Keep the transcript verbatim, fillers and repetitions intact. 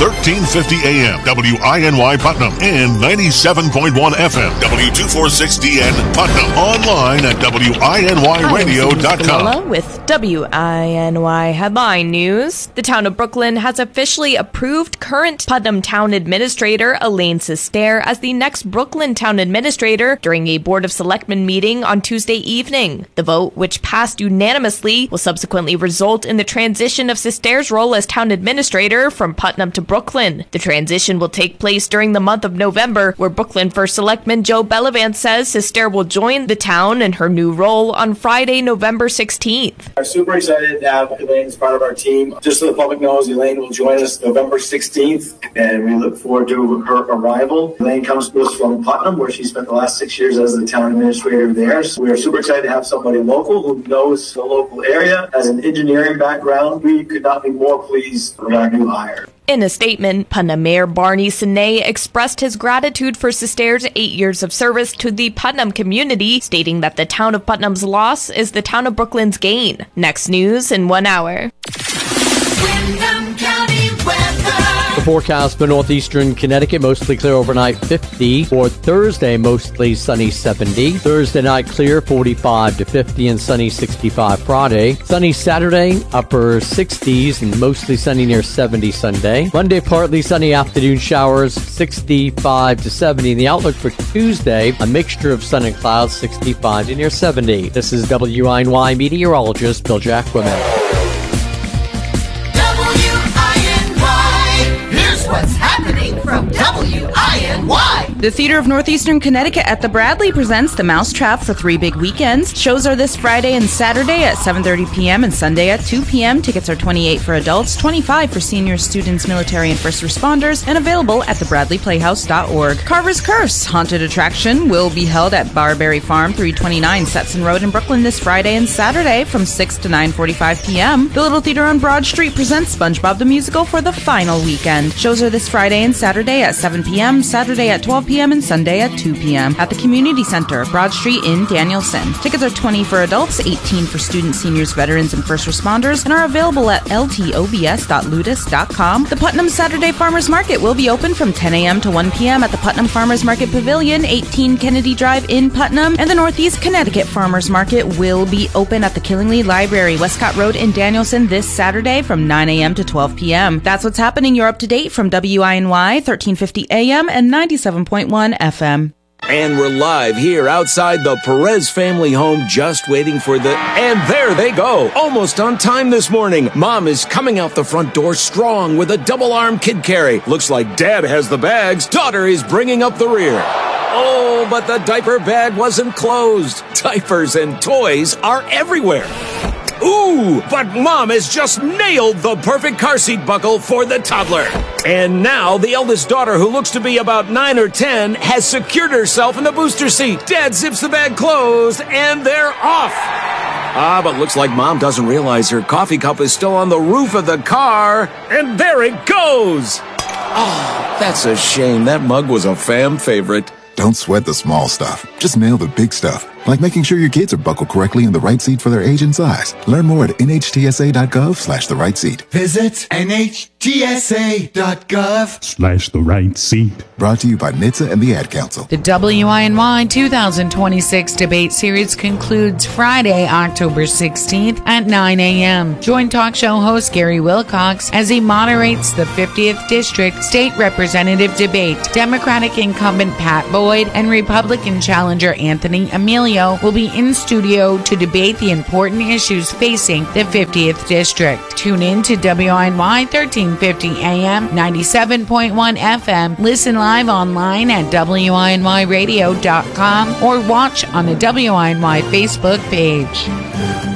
thirteen fifty A M, W I N Y Putnam, and ninety-seven point one F M, W two forty-six D N Putnam. Online at W I N Y radio dot com. With W I N Y Headline News, the town of Brooklyn has officially approved current Putnam Town Administrator Elaine Sestair as the next Brooklyn Town Administrator during a Board of Selectmen meeting on Tuesday evening. The vote, which passed unanimously, will subsequently result in the transition of Sestair's role as Town Administrator from Putnam to Brooklyn. The transition will take place during the month of November, where Brooklyn First Selectman Joe Bellavance says Sestair will join the town in her new role on Friday, November sixteenth. I'm super excited to have Elaine as part of our team. Just so the public knows, Elaine will join us November sixteenth, and we look forward to her arrival. Elaine comes to us from Putnam, where she spent the last six years as the town administrator there. So we are super excited to have somebody local who knows the local area, has an engineering background. We could not be more pleased with our new hire. In a statement, Putnam Mayor Barney Sinay expressed his gratitude for Sestair's eight years of service to the Putnam community, stating that the town of Putnam's loss is the town of Brooklyn's gain. Next news in one hour. Windham County weather. The forecast for northeastern Connecticut, mostly clear overnight, fifty. For Thursday, mostly sunny, seventy. Thursday night, clear, forty-five to fifty, and sunny, sixty-five Friday. Sunny Saturday, upper sixties, and mostly sunny near seventy Sunday. Monday, partly sunny afternoon showers, sixty-five to seventy. And the outlook for Tuesday, a mixture of sun and clouds, sixty-five to near seventy. This is W I N Y meteorologist Bill Jacquemin. What's happening from W I N Y? The Theater of Northeastern Connecticut at the Bradley presents The Mousetrap for three big weekends. Shows are this Friday and Saturday at seven thirty p.m. and Sunday at two p.m. Tickets are twenty-eight dollars for adults, twenty-five dollars for seniors, students, military, and first responders, and available at the bradley playhouse dot org. Carver's Curse, haunted attraction, will be held at Barberry Farm, three twenty-nine Setson Road in Brooklyn this Friday and Saturday from six to nine forty-five p.m. The Little Theater on Broad Street presents SpongeBob the Musical for the final weekend. Shows are this Friday and Saturday at seven p.m., Saturday at twelve p.m., and Sunday at two p.m. at the Community Center, Broad Street in Danielson. Tickets are twenty dollars for adults, eighteen dollars for students, seniors, veterans, and first responders, and are available at L T O B S dot ludus dot com. The Putnam Saturday Farmers Market will be open from ten a.m. to one p.m. at the Putnam Farmers Market Pavilion, eighteen Kennedy Drive in Putnam, and the Northeast Connecticut Farmers Market will be open at the Killingly Library, Westcott Road in Danielson this Saturday from nine a.m. to twelve p.m. That's what's happening. You're up to date from W I N Y, thirteen fifty A M and ninety-seven point one F M. And we're live here outside the Perez family home, just waiting for the... And there they go! Almost on time this morning. Mom is coming out the front door strong with a double-arm kid carry. Looks like Dad has the bags. Daughter is bringing up the rear. Oh, but the diaper bag wasn't closed. Diapers and toys are everywhere. Ooh, but Mom has just nailed the perfect car seat buckle for the toddler. And now the eldest daughter, who looks to be about nine or ten, has secured herself in the booster seat. Dad zips the bag closed, and they're off. Ah, but looks like Mom doesn't realize her coffee cup is still on the roof of the car. And there it goes. Oh, that's a shame. That mug was a fam favorite. Don't sweat the small stuff. Just nail the big stuff, like making sure your kids are buckled correctly in the right seat for their age and size. Learn more at N H T S A dot gov slash the right seat. Visit N H T S A dot gov slash the right seat. Brought to you by N H T S A and the Ad Council. The W I N Y two thousand twenty-six debate series concludes Friday, October sixteenth at nine a.m. Join talk show host Gary Wilcox as he moderates the fiftieth District State Representative Debate. Democratic incumbent Pat Boyd and Republican challenger Anthony Emilio will be in studio to debate the important issues facing the fiftieth District. Tune in to W I N Y thirteen fifty A M, ninety-seven point one F M. Listen live online at W I N Y radio dot com or watch on the W I N Y Facebook page.